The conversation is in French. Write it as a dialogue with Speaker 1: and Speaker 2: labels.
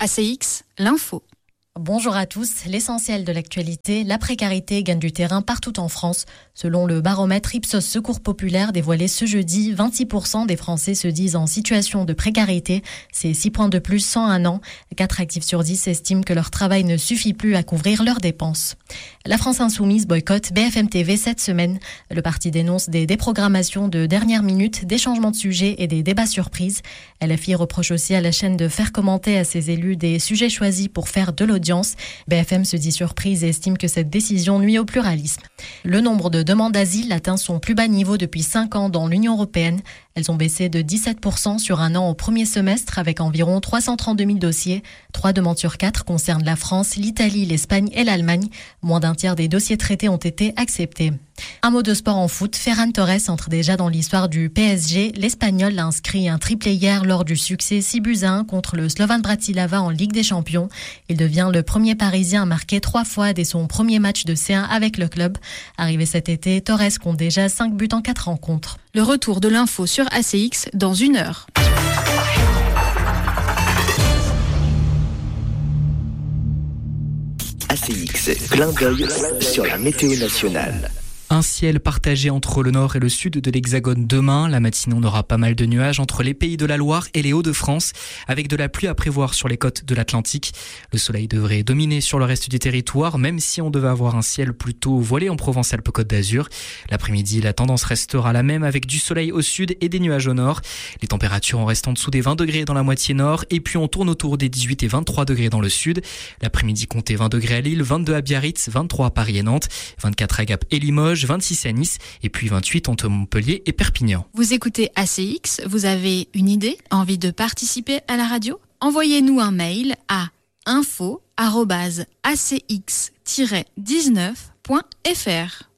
Speaker 1: ACX, l'info.
Speaker 2: Bonjour à tous. L'essentiel de l'actualité, la précarité gagne du terrain partout en France. Selon le baromètre Ipsos Secours Populaire dévoilé ce jeudi, 26% des Français se disent en situation de précarité. C'est 6 points de plus en un an. 4 actifs sur 10 estiment que leur travail ne suffit plus à couvrir leurs dépenses. La France Insoumise boycotte BFM TV cette semaine. Le parti dénonce des déprogrammations de dernière minute, des changements de sujets et des débats surprises. LFI reproche aussi à la chaîne de faire commenter à ses élus des sujets choisis pour faire de l'audience. BFM se dit surprise et estime que cette décision nuit au pluralisme. Le nombre de demandes d'asile atteint son plus bas niveau depuis 5 ans dans l'Union européenne. Elles ont baissé de 17% sur un an au premier semestre avec environ 332 000 dossiers. 3 demandes sur 4 concernent la France, l'Italie, l'Espagne et l'Allemagne. Moins d'un tiers des dossiers traités ont été acceptés. Un mot de sport en foot, Ferran Torres entre déjà dans l'histoire du PSG. L'Espagnol a inscrit un triplé hier lors du succès 6-1 contre le Slovan Bratislava en Ligue des Champions. Il devient le premier Parisien à marquer 3 fois dès son premier match de C1 avec le club. Arrivé cet été, Torres compte déjà 5 buts en 4 rencontres.
Speaker 1: Le retour de l'info sur ACX dans 1 heure.
Speaker 3: ACX, clin d'œil sur la météo nationale.
Speaker 4: Un ciel partagé entre le nord et le sud de l'Hexagone demain. La matinée, on aura pas mal de nuages entre les pays de la Loire et les Hauts-de-France, avec de la pluie à prévoir sur les côtes de l'Atlantique. Le soleil devrait dominer sur le reste du territoire, même si on devait avoir un ciel plutôt voilé en Provence-Alpes-Côte d'Azur. L'après-midi, la tendance restera la même avec du soleil au sud et des nuages au nord. Les températures en restent en dessous des 20 degrés dans la moitié nord, et puis on tourne autour des 18 et 23 degrés dans le sud. L'après-midi, comptez 20 degrés à Lille, 22 à Biarritz, 23 à Paris et Nantes, 24 à Gap et Limoges, 26 à Nice et puis 28 entre Montpellier et Perpignan.
Speaker 1: Vous écoutez ACX, vous avez une idée, envie de participer à la radio ? Envoyez-nous un mail à info@acx-19.fr.